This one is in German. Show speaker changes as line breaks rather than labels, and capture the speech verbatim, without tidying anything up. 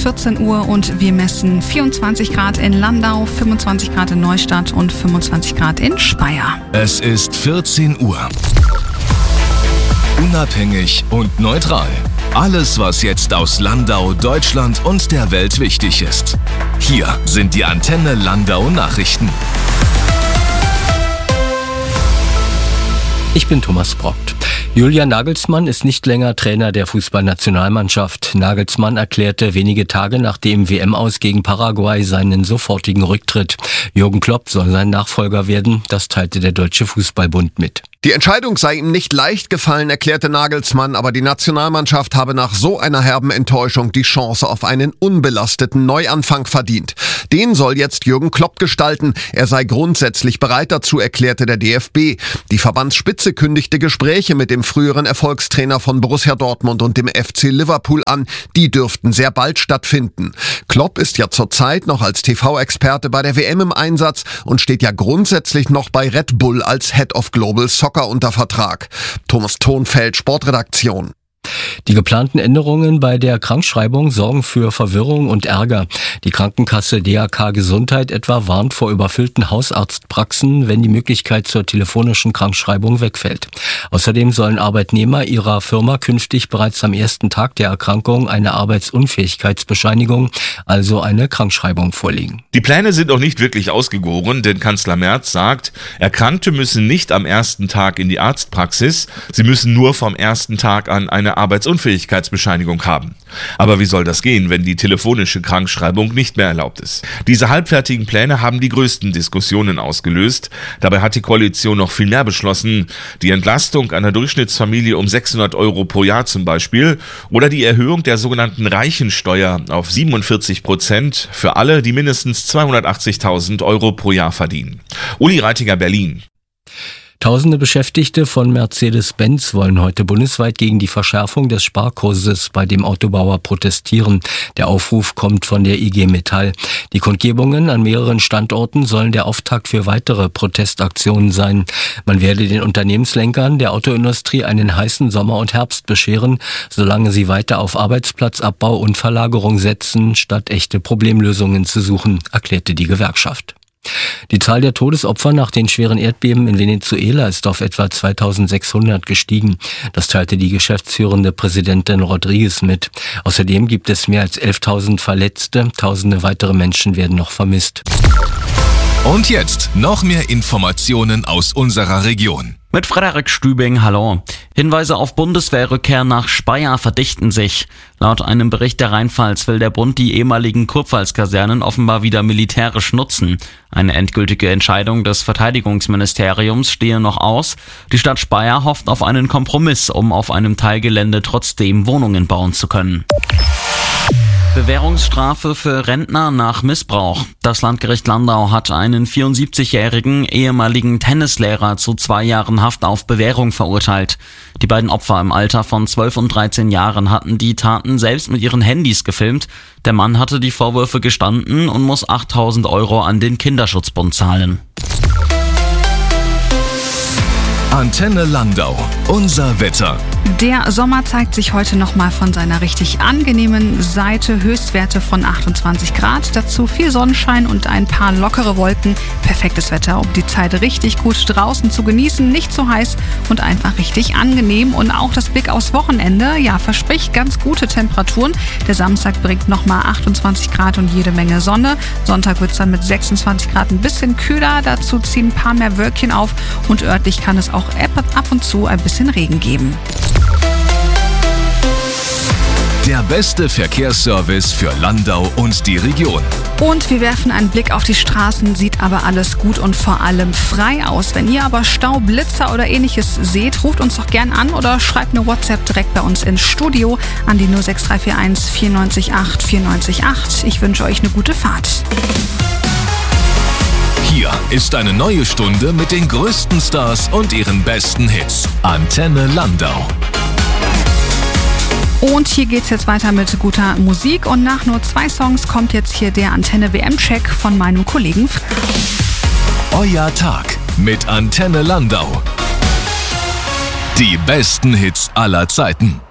vierzehn Uhr und wir messen vierundzwanzig Grad in Landau, fünfundzwanzig Grad in Neustadt und fünfundzwanzig Grad in Speyer.
Es ist vierzehn Uhr. Unabhängig und neutral. Alles, was jetzt aus Landau, Deutschland und der Welt wichtig ist. Hier sind die Antenne Landau Nachrichten.
Ich bin Thomas Brockt. Julian Nagelsmann ist nicht länger Trainer der Fußballnationalmannschaft. Nagelsmann erklärte wenige Tage nach dem W M-Aus gegen Paraguay seinen sofortigen Rücktritt. Jürgen Klopp soll sein Nachfolger werden, das teilte der Deutsche Fußballbund mit.
Die Entscheidung sei ihm nicht leicht gefallen, erklärte Nagelsmann, aber die Nationalmannschaft habe nach so einer herben Enttäuschung die Chance auf einen unbelasteten Neuanfang verdient. Den soll jetzt Jürgen Klopp gestalten. Er sei grundsätzlich bereit dazu, erklärte der D F B. Die Verbandsspitze kündigte Gespräche mit dem früheren Erfolgstrainer von Borussia Dortmund und dem F C Liverpool an. Die dürften sehr bald stattfinden. Klopp ist ja zurzeit noch als T V-Experte bei der W M im Einsatz und steht ja grundsätzlich noch bei Red Bull als Head of Global Soccer unter Vertrag. Thomas Thonfeld, Sportredaktion.
Die geplanten Änderungen bei der Krankschreibung sorgen für Verwirrung und Ärger. Die Krankenkasse D A K Gesundheit etwa warnt vor überfüllten Hausarztpraxen, wenn die Möglichkeit zur telefonischen Krankschreibung wegfällt. Außerdem sollen Arbeitnehmer ihrer Firma künftig bereits am ersten Tag der Erkrankung eine Arbeitsunfähigkeitsbescheinigung, also eine Krankschreibung, vorlegen.
Die Pläne sind noch nicht wirklich ausgegoren, denn Kanzler Merz sagt, Erkrankte müssen nicht am ersten Tag in die Arztpraxis, sie müssen nur vom ersten Tag an eine Arbeitsunfähigkeitsbescheinigung haben. Aber wie soll das gehen, wenn die telefonische Krankschreibung nicht mehr erlaubt ist? Diese halbfertigen Pläne haben die größten Diskussionen ausgelöst. Dabei hat die Koalition noch viel mehr beschlossen. Die Entlastung einer Durchschnittsfamilie um sechshundert Euro pro Jahr zum Beispiel oder die Erhöhung der sogenannten Reichensteuer auf siebenundvierzig Prozent für alle, die mindestens zweihundertachtzigtausend Euro pro Jahr verdienen. Uli Reitiger, Berlin.
Tausende Beschäftigte von Mercedes-Benz wollen heute bundesweit gegen die Verschärfung des Sparkurses bei dem Autobauer protestieren. Der Aufruf kommt von der I G Metall. Die Kundgebungen an mehreren Standorten sollen der Auftakt für weitere Protestaktionen sein. Man werde den Unternehmenslenkern der Autoindustrie einen heißen Sommer und Herbst bescheren, solange sie weiter auf Arbeitsplatzabbau und Verlagerung setzen, statt echte Problemlösungen zu suchen, erklärte die Gewerkschaft. Die Zahl der Todesopfer nach den schweren Erdbeben in Venezuela ist auf etwa zweitausendsechshundert gestiegen. Das teilte die geschäftsführende Präsidentin Rodriguez mit. Außerdem gibt es mehr als elftausend Verletzte. Tausende weitere Menschen werden noch vermisst.
Und jetzt noch mehr Informationen aus unserer Region.
Mit Frederik Stübing, hallo. Hinweise auf Bundeswehrrückkehr nach Speyer verdichten sich. Laut einem Bericht der Rheinpfalz will der Bund die ehemaligen Kurpfalz-Kasernen offenbar wieder militärisch nutzen. Eine endgültige Entscheidung des Verteidigungsministeriums stehe noch aus. Die Stadt Speyer hofft auf einen Kompromiss, um auf einem Teilgelände trotzdem Wohnungen bauen zu können. Bewährungsstrafe für Rentner nach Missbrauch. Das Landgericht Landau hat einen vierundsiebzigjährigen ehemaligen Tennislehrer zu zwei Jahren Haft auf Bewährung verurteilt. Die beiden Opfer im Alter von zwölf und dreizehn Jahren hatten die Taten selbst mit ihren Handys gefilmt. Der Mann hatte die Vorwürfe gestanden und muss achttausend Euro an den Kinderschutzbund zahlen.
Antenne Landau. Unser Wetter.
Der Sommer zeigt sich heute nochmal von seiner richtig angenehmen Seite. Höchstwerte von achtundzwanzig Grad. Dazu viel Sonnenschein und ein paar lockere Wolken. Perfektes Wetter, um die Zeit richtig gut draußen zu genießen. Nicht zu heiß und einfach richtig angenehm. Und auch das Blick aufs Wochenende, ja, verspricht ganz gute Temperaturen. Der Samstag bringt nochmal achtundzwanzig Grad und jede Menge Sonne. Sonntag wird es dann mit sechsundzwanzig Grad ein bisschen kühler. Dazu ziehen ein paar mehr Wölkchen auf und örtlich kann es auch ab und zu ein bisschen Regen geben.
Der beste Verkehrsservice für Landau und die Region.
Und wir werfen einen Blick auf die Straßen, sieht aber alles gut und vor allem frei aus. Wenn ihr aber Stau, Blitzer oder ähnliches seht, ruft uns doch gern an oder schreibt eine WhatsApp direkt bei uns ins Studio an die null sechs drei vier eins vier neun acht vier neun acht. Ich wünsche euch eine gute Fahrt.
Hier ist eine neue Stunde mit den größten Stars und ihren besten Hits. Antenne Landau.
Und hier geht's jetzt weiter mit guter Musik und nach nur zwei Songs kommt jetzt hier der Antenne-W M-Check von meinem Kollegen Frank.
Euer Tag mit Antenne Landau. Die besten Hits aller Zeiten.